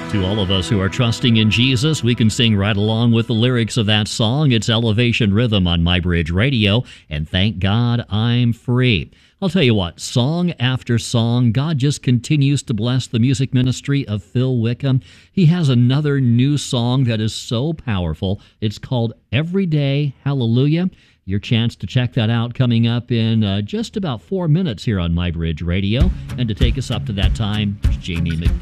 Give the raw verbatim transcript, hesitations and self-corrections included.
To all of us who are trusting in Jesus, we can sing right along with the lyrics of that song. It's Elevation Rhythm on MyBridge Radio, and thank God I'm free. I'll tell you what, song after song, God just continues to bless the music ministry of Phil Wickham. He has another new song that is so powerful. It's called Everyday Hallelujah. Your chance to check that out coming up in uh, just about four minutes here on MyBridge Radio. And to take us up to that time, Jamie McBeth.